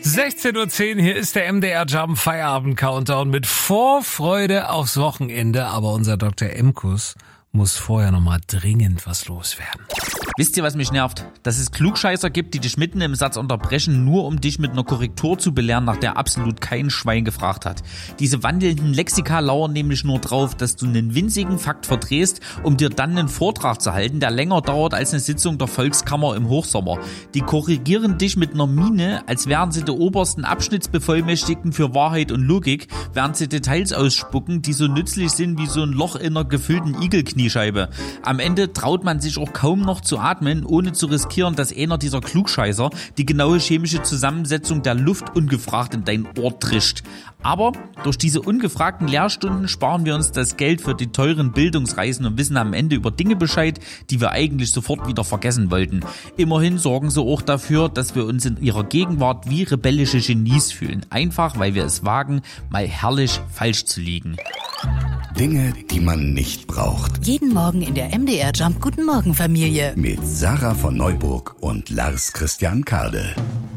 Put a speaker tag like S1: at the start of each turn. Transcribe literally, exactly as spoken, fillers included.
S1: sechzehn Uhr zehn, hier ist der M D R Jump Feierabend Countdown mit Vorfreude aufs Wochenende. Aber unser Doktor Emkus muss vorher nochmal dringend was loswerden.
S2: Wisst ihr, was mich nervt? Dass es Klugscheißer gibt, die dich mitten im Satz unterbrechen, nur um dich mit einer Korrektur zu belehren, nach der absolut kein Schwein gefragt hat. Diese wandelnden Lexika lauern nämlich nur drauf, dass du einen winzigen Fakt verdrehst, um dir dann einen Vortrag zu halten, der länger dauert als eine Sitzung der Volkskammer im Hochsommer. Die korrigieren dich mit einer Miene, als wären sie der obersten Abschnittsbevollmächtigten für Wahrheit und Logik, während sie Details ausspucken, die so nützlich sind wie so ein Loch in einer gefüllten Igelkniescheibe. Am Ende traut man sich auch kaum noch zu atmen, ohne zu riskieren, dass einer dieser Klugscheißer die genaue chemische Zusammensetzung der Luft ungefragt in dein Ohr trischt. Aber durch diese ungefragten Lehrstunden sparen wir uns das Geld für die teuren Bildungsreisen und wissen am Ende über Dinge Bescheid, die wir eigentlich sofort wieder vergessen wollten. Immerhin sorgen sie auch dafür, dass wir uns in ihrer Gegenwart wie rebellische Genies fühlen. Einfach, weil wir es wagen, mal herrlich falsch zu liegen.
S3: Dinge, die man nicht braucht.
S4: Jeden Morgen in der M D R Jump Guten Morgen Familie.
S3: Mit Sarah von Neuburg und Lars Christian Kade.